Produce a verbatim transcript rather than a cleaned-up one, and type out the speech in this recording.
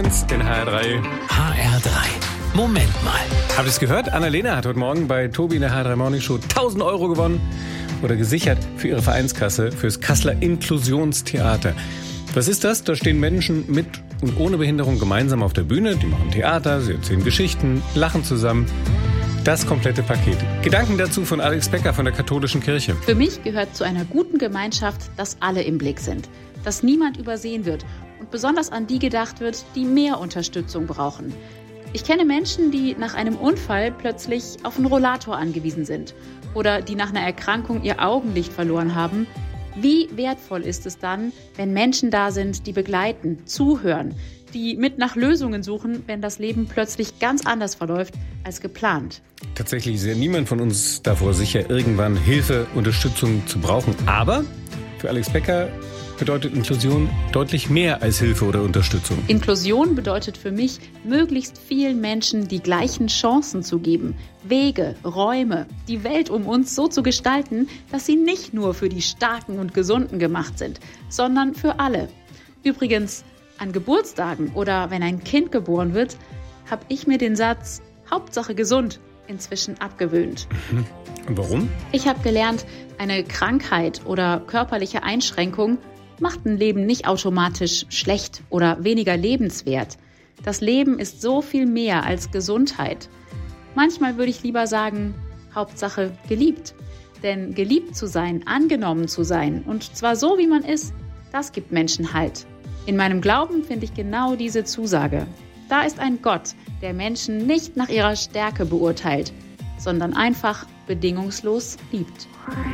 In H R drei. H R drei. Moment mal. Habt ihr es gehört? Annalena hat heute Morgen bei Tobi in der H R drei Morning Show tausend Euro gewonnen oder gesichert für ihre Vereinskasse fürs Kasseler Inklusionstheater. Was ist das? Da stehen Menschen mit und ohne Behinderung gemeinsam auf der Bühne. Die machen Theater, sie erzählen Geschichten, lachen zusammen. Das komplette Paket. Gedanken dazu von Alex Becker von der Katholischen Kirche. Für mich gehört zu einer guten Gemeinschaft, dass alle im Blick sind, dass niemand übersehen wird und besonders an die gedacht wird, die mehr Unterstützung brauchen. Ich kenne Menschen, die nach einem Unfall plötzlich auf einen Rollator angewiesen sind oder die nach einer Erkrankung ihr Augenlicht verloren haben. Wie wertvoll ist es dann, wenn Menschen da sind, die begleiten, zuhören, die mit nach Lösungen suchen, wenn das Leben plötzlich ganz anders verläuft als geplant. Tatsächlich ist ja niemand von uns davor sicher, irgendwann Hilfe, Unterstützung zu brauchen. Aber für Alex Becker bedeutet Inklusion deutlich mehr als Hilfe oder Unterstützung. Inklusion bedeutet für mich, möglichst vielen Menschen die gleichen Chancen zu geben, Wege, Räume, die Welt um uns so zu gestalten, dass sie nicht nur für die Starken und Gesunden gemacht sind, sondern für alle. Übrigens, an Geburtstagen oder wenn ein Kind geboren wird, habe ich mir den Satz Hauptsache gesund inzwischen abgewöhnt. Mhm. Und warum? Ich habe gelernt, eine Krankheit oder körperliche Einschränkung macht ein Leben nicht automatisch schlecht oder weniger lebenswert. Das Leben ist so viel mehr als Gesundheit. Manchmal würde ich lieber sagen, Hauptsache geliebt. Denn geliebt zu sein, angenommen zu sein und zwar so, wie man ist, das gibt Menschen Halt. In meinem Glauben finde ich genau diese Zusage. Da ist ein Gott, der Menschen nicht nach ihrer Stärke beurteilt, sondern einfach bedingungslos liebt.